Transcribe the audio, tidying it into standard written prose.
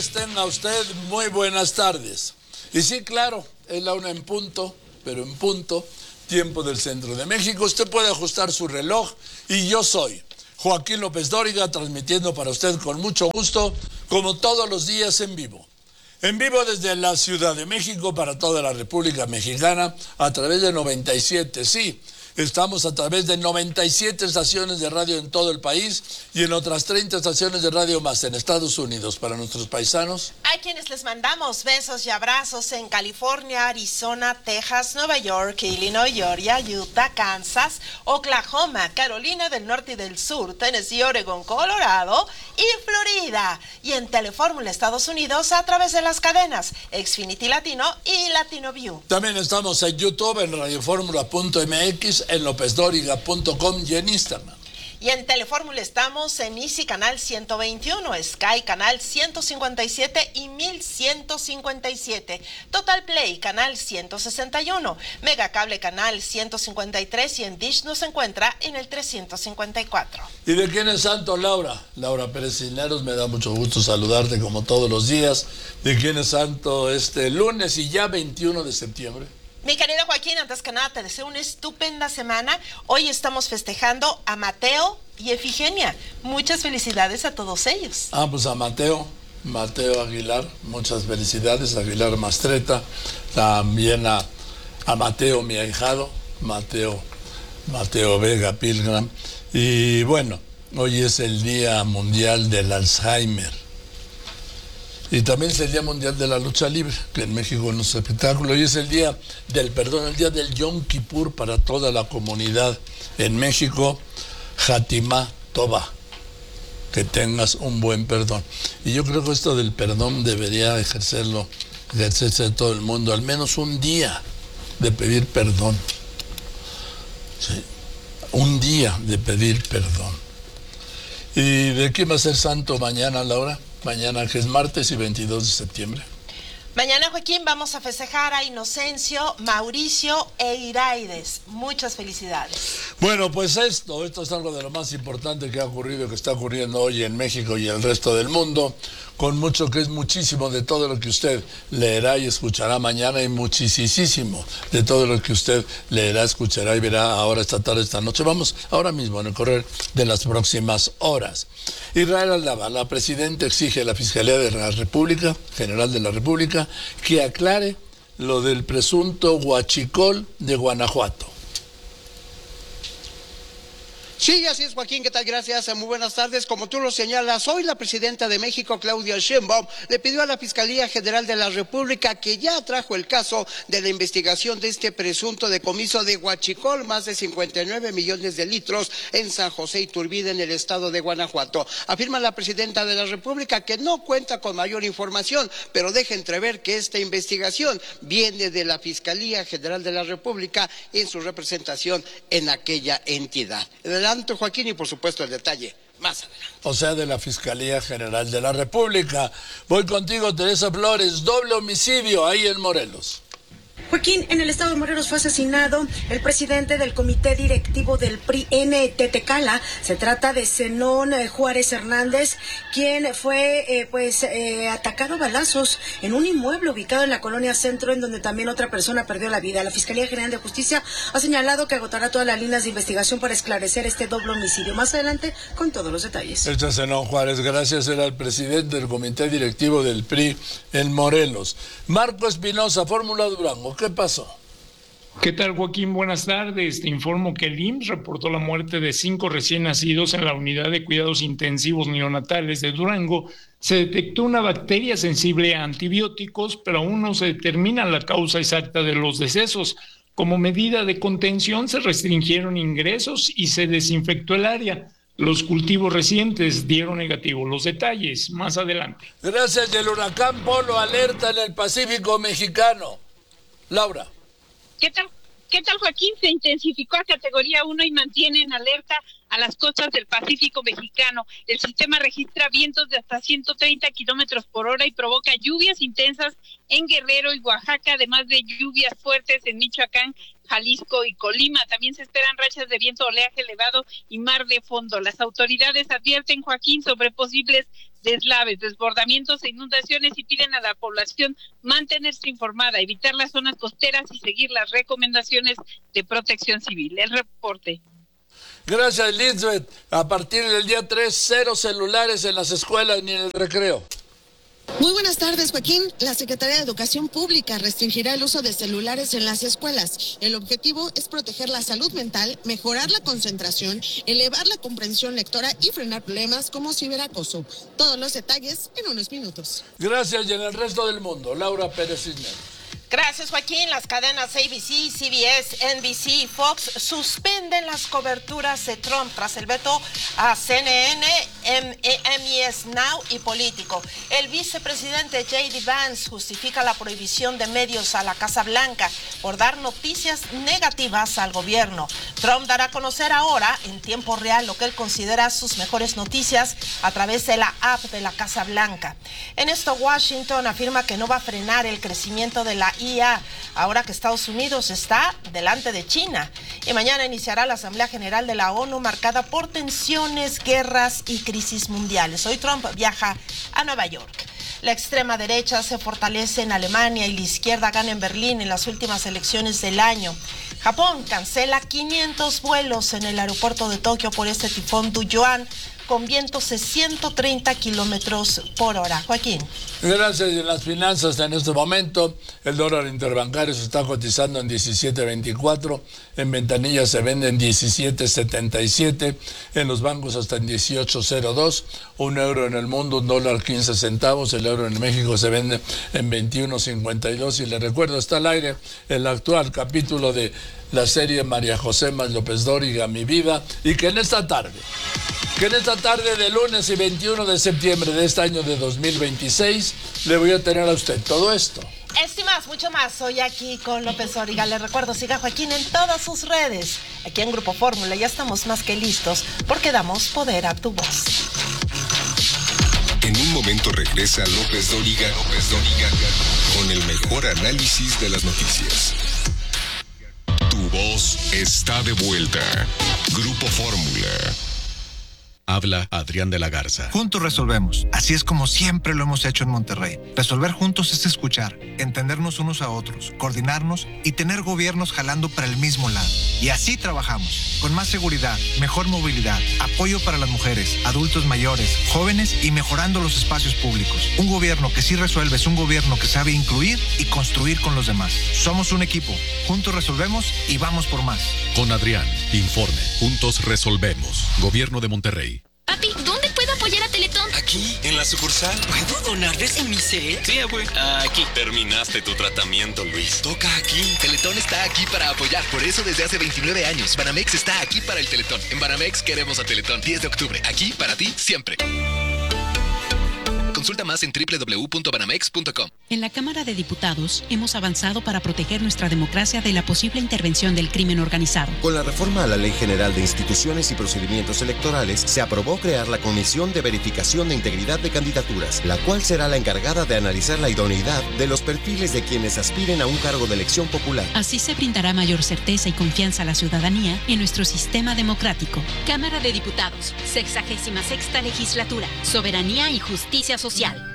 tardes, tenga usted muy buenas tardes. Y sí, claro, es la 1 en punto, pero en punto, tiempo del centro de México. Usted puede ajustar su reloj y yo soy Joaquín López Dóriga, transmitiendo para usted con mucho gusto, como todos los días en vivo. En vivo desde la Ciudad de México para toda la República Mexicana a través de 97, sí. Estamos a través de 97 estaciones de radio en todo el país y en otras 30 estaciones de radio más en Estados Unidos para nuestros paisanos. Hay quienes les mandamos besos y abrazos en California, Arizona, Texas, Nueva York, Illinois, Georgia, Utah, Kansas, Oklahoma, Carolina del Norte y del Sur, Tennessee, Oregon, Colorado y Florida. Y en Telefórmula Estados Unidos a través de las cadenas Xfinity Latino y Latino View. También estamos en YouTube, en radioformula.mx, en lopezdoriga.com y en Instagram. Y en Telefórmula estamos en Easy Canal 121, Sky Canal 157 y 1157, Total Play Canal 161, Megacable Canal 153 y en Dish nos encuentra en el 354. ¿Y de quién es santo, Laura? Laura Pérez Cisneros, me da mucho gusto saludarte como todos los días. ¿De quién es santo este lunes y ya 21 de septiembre? Mi querido Joaquín, antes que nada te deseo una estupenda semana. Hoy estamos festejando a Mateo y Efigenia. Muchas felicidades a todos ellos. Pues a Mateo Aguilar, muchas felicidades, Aguilar Mastreta, también a Mateo, mi ahijado, Mateo Vega Pilgram. Y bueno, hoy es el Día Mundial del Alzheimer. Y también es el Día Mundial de la Lucha Libre, que en México no es espectáculo. Y es el Día del Perdón, el Día del Yom Kippur para toda la comunidad en México. Hatimá Toba, que tengas un buen perdón. Y yo creo que esto del perdón debería ejercerse todo el mundo, al menos un día de pedir perdón. Sí, un día de pedir perdón. ¿Y de quién va a ser santo mañana, Laura? Mañana, que es martes y 22 de septiembre. Mañana, Joaquín, vamos a festejar a Inocencio, Mauricio e Iraides. Muchas felicidades. Bueno, pues esto es algo de lo más importante que ha ocurrido, que está ocurriendo hoy en México y el resto del mundo, con mucho que es muchísimo de todo lo que usted leerá y escuchará mañana y muchísimo de todo lo que usted leerá, escuchará y verá ahora, esta tarde, esta noche. Vamos ahora mismo en el correr de las próximas horas. Israel Aldaba, la presidenta, exige a la Fiscalía de la República, General de la República, que aclare lo del presunto huachicol de Guanajuato. Sí, así es, Joaquín, ¿qué tal? Gracias, muy buenas tardes. Como tú lo señalas, hoy la presidenta de México, Claudia Sheinbaum, le pidió a la Fiscalía General de la República que ya trajo el caso de la investigación de este presunto decomiso de huachicol, más de 59 millones de litros en San José Iturbide, en el estado de Guanajuato. Afirma la presidenta de la República que no cuenta con mayor información, pero deja entrever que esta investigación viene de la Fiscalía General de la República en su representación en aquella entidad. Adelante, Joaquín, y por supuesto el detalle más adelante. O sea, de la Fiscalía General de la República. Voy contigo, Teresa Flores. Doble homicidio ahí en Morelos. Joaquín, en el estado de Morelos fue asesinado el presidente del comité directivo del PRI en Tetecala. Se trata de Zenón Juárez Hernández, quien fue atacado a balazos en un inmueble ubicado en la colonia Centro, en donde también otra persona perdió la vida. La Fiscalía General de Justicia ha señalado que agotará todas las líneas de investigación para esclarecer este doble homicidio. Más adelante, con todos los detalles. Este Zenón Juárez, gracias, era el presidente del comité directivo del PRI en Morelos. Marco Espinosa, Fórmula Durango. ¿Qué pasó? ¿Qué tal, Joaquín? Buenas tardes. Te informo que el IMSS reportó la muerte de 5 recién nacidos en la unidad de cuidados intensivos neonatales de Durango. Se detectó una bacteria sensible a antibióticos, pero aún no se determina la causa exacta de los decesos. Como medida de contención, se restringieron ingresos y se desinfectó el área. Los cultivos recientes dieron negativo. Los detalles más adelante. Gracias. Del huracán Polo, alerta en el Pacífico mexicano. Laura. ¿Qué tal, Joaquín? Se intensificó a categoría 1 y mantiene en alerta a las costas del Pacífico mexicano. El sistema registra vientos de hasta 130 kilómetros por hora y provoca lluvias intensas en Guerrero y Oaxaca, además de lluvias fuertes en Michoacán, Jalisco y Colima. También se esperan rachas de viento, oleaje elevado y mar de fondo. Las autoridades advierten, Joaquín, sobre posibles deslaves, desbordamientos e inundaciones y piden a la población mantenerse informada, evitar las zonas costeras y seguir las recomendaciones de Protección Civil. El reporte. Gracias, Elizabeth. A partir del día 3, 0 celulares en las escuelas ni en el recreo. Muy buenas tardes, Joaquín. La Secretaría de Educación Pública restringirá el uso de celulares en las escuelas. El objetivo es proteger la salud mental, mejorar la concentración, elevar la comprensión lectora y frenar problemas como ciberacoso. Todos los detalles en unos minutos. Gracias, y en el resto del mundo, Laura Pérez Cisneros. Gracias, Joaquín. Las cadenas ABC, CBS, NBC y Fox suspenden las coberturas de Trump tras el veto a CNN, MES Now y Político. El vicepresidente J.D. Vance justifica la prohibición de medios a la Casa Blanca por dar noticias negativas al gobierno. Trump dará a conocer ahora en tiempo real lo que él considera sus mejores noticias a través de la app de la Casa Blanca. En esto, Washington afirma que no va a frenar el crecimiento de la IA, ahora que Estados Unidos está delante de China. Y mañana iniciará la Asamblea General de la ONU marcada por tensiones, guerras y crisis mundiales. Hoy Trump viaja a Nueva York. La extrema derecha se fortalece en Alemania y la izquierda gana en Berlín en las últimas elecciones del año. Japón cancela 500 vuelos en el aeropuerto de Tokio por este tifón Duyuan, con vientos de 130 kilómetros por hora. Joaquín. Gracias. En las finanzas en este momento, el dólar interbancario se está cotizando en 17.24, en ventanillas se vende en 17.77, en los bancos hasta en 18.02, un euro en el mundo, un dólar 15 centavos, el euro en México se vende en 21.52. Y le recuerdo, está al aire el actual capítulo de la serie María José más López Dóriga, Mi Vida, y que en esta tarde de lunes y 21 de septiembre de este año de 2026, le voy a tener a usted todo esto. Esto y más, mucho más, hoy aquí con López Dóriga. Le recuerdo, siga a Joaquín en todas sus redes. Aquí en Grupo Fórmula ya estamos más que listos, porque damos poder a tu voz. En un momento regresa López Dóriga, con el mejor análisis de las noticias. Tu voz está de vuelta. Grupo Fórmula. Habla Adrián de la Garza. Juntos resolvemos. Así es como siempre lo hemos hecho en Monterrey. Resolver juntos es escuchar, entendernos unos a otros, coordinarnos y tener gobiernos jalando para el mismo lado. Y así trabajamos, con más seguridad, mejor movilidad, apoyo para las mujeres, adultos mayores, jóvenes y mejorando los espacios públicos. Un gobierno que sí resuelve es un gobierno que sabe incluir y construir con los demás. Somos un equipo. Juntos resolvemos y vamos por más. Con Adrián, informe. Juntos resolvemos. Gobierno de Monterrey. Papi, ¿dónde puedo apoyar a Teletón? Aquí, en la sucursal. ¿Puedo donarles en mi set? Sí, abue. Aquí. Terminaste tu tratamiento, Luis. Toca aquí. Teletón está aquí para apoyar. Por eso desde hace 29 años, Banamex está aquí para el Teletón. En Banamex queremos a Teletón. 10 de octubre. Aquí para ti, siempre. Consulta más en www.banamex.com. En la Cámara de Diputados hemos avanzado para proteger nuestra democracia de la posible intervención del crimen organizado. Con la reforma a la Ley General de Instituciones y Procedimientos Electorales, se aprobó crear la Comisión de Verificación de Integridad de Candidaturas, la cual será la encargada de analizar la idoneidad de los perfiles de quienes aspiren a un cargo de elección popular. Así se brindará mayor certeza y confianza a la ciudadanía en nuestro sistema democrático. Cámara de Diputados, 66ª Legislatura, Soberanía y Justicia Social.